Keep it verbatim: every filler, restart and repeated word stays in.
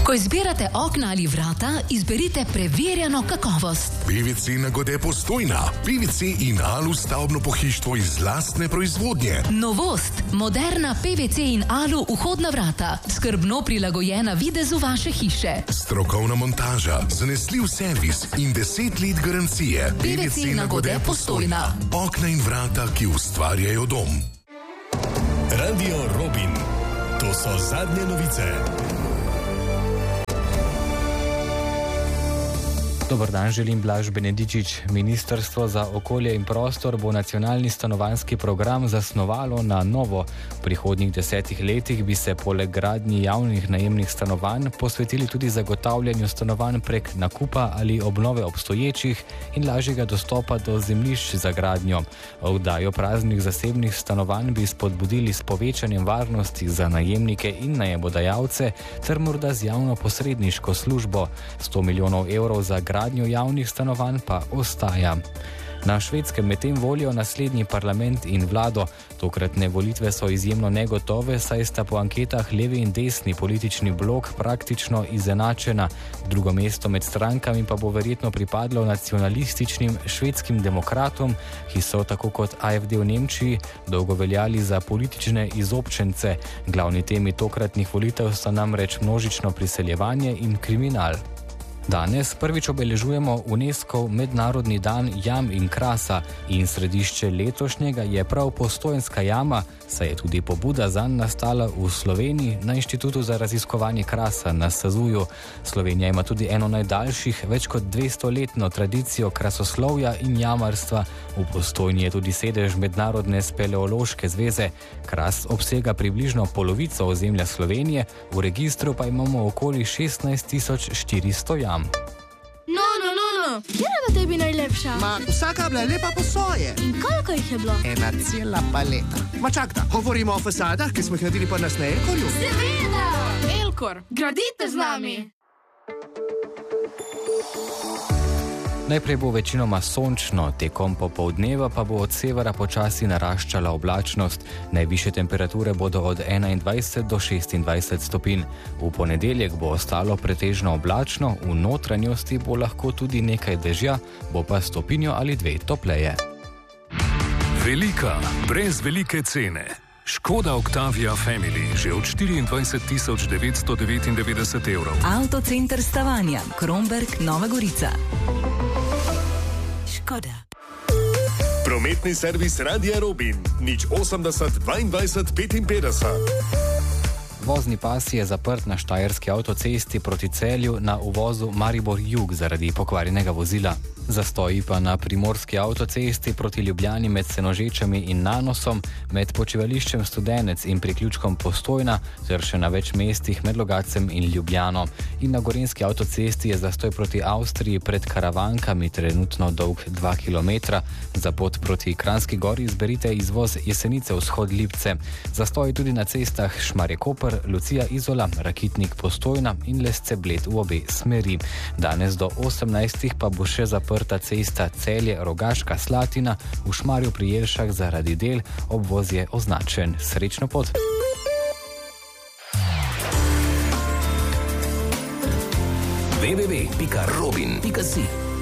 Ko izbirate okna ali vrata, izberite preverjeno kakovost. P V C Nagode Postojna. P V C in Alu stavbno pohištvo iz lastne proizvodnje. Novost. Moderna P V C in Alu vhodna vrata. Skrbno prilagojena videzu vaše hiše. Strokovna montaža, zanesljiv servis in deset let garancije. P V C Nagode Postojna. Okna in vrata, ki ustvarjajo dom. Radio Robin. To so zadnje novice. Dobar dan, želim Blaž Benedičič. Ministrstvo za okolje in prostor bo nacionalni stanovanjski program zasnovalo na novo. V prihodnjih desetih letih bi se poleg gradnji javnih najemnih stanovanj posvetili tudi zagotavljanju stanovanj prek nakupa ali obnove obstoječih in lažjega dostopa do zemljišč za gradnjo. Oddajo praznih zasebnih stanovanj bi spodbudili s povečanjem varnosti za najemnike in najemodajalce ter morda z javno posredniško službo. sto milijonov evrov za gradnjo Gradnjo javnih stanovanj pa ostaja. Na Švedskem medtem volijo naslednji parlament in vlado. Tokratne volitve so izjemno negotove, saj sta po anketah levi in desni politični blok praktično izenačena. Drugo mesto med strankami pa bo verjetno pripadlo nacionalističnim švedskim demokratom, ki so tako kot A F D v Nemčiji dolgo veljali za politične izobčence. Glavni temi tokratnih volitev sta namreč množično priseljevanje in kriminal. Danes prvič obeležujemo UNESCOV Mednarodni dan jam in krasa in središče letošnjega je prav Postojnska jama, saj je tudi pobuda zanj nastala v Sloveniji na Inštitutu za raziskovanje krasa na Sazuju. Slovenija ima tudi eno najdaljših, več kot dvestoletno tradicijo krasoslovja in jamarstva. V Postojni je tudi sedež Mednarodne speleološke zveze. Kras obsega približno polovico ozemlja Slovenije, v registru pa imamo okoli šestnajst tisoč štiristo jam. No, no, no, no. Kjera pa tebi najlepša? Ma, vsaka bila lepa po svoje. In koliko jih je bilo? Ena cela paleta. Ma čak da, govorimo o fasadah, ki smo jih naredili pa nas na Elkorju. Seveda! Elkor, gradite z nami! Najprej bo večinoma sončno, tekom popoldneva pa bo od severa počasi naraščala oblačnost. Najvišje temperature bodo od enaindvajset do šestindvajset stopinj. V ponedeljek bo ostalo pretežno oblačno, v notranjosti bo lahko tudi nekaj dežja, bo pa stopinjo ali dve topleje. Velika, brez velike cene. Škoda Octavia Family že od štiriindvajset tisoč devetsto devetindevetdeset evrov. Avtocenter Stavanja, Kromberk, Nova Gorica. Škoda. Prometni servis Radia Robin. nič osemdeset dvaindvajset petinpetdeset. Vozni pas je zaprt na štajerski avtocesti proti Celju na uvozu Maribor-Jug zaradi pokvarjenega vozila. Zastoji pa na primorski avtocesti proti Ljubljani med Senožečami in Nanosom, med počivališčem Studenec in priključkom Postojna, ter še na več mestih med Logacem in Ljubljano. In na gorenjski avtocesti je zastoj proti Avstriji pred Karavankami trenutno dolg dva kilometra. Za pot proti Kranjski Gori izberite izvoz Jesenice vzhod Lipce. Zastoj tudi na cestah Šmarje-Koper, Lucija Izola, Rakitnik Postojna in Lesce Bled v obe smeri. Danes do osemnajstih pa bo še zaprt Prta cesta Celje-Rogaška Slatina, v Šmarju pri Jelšah zaradi del, obvoz je označen. Srečno pot! w w w pika robin pika si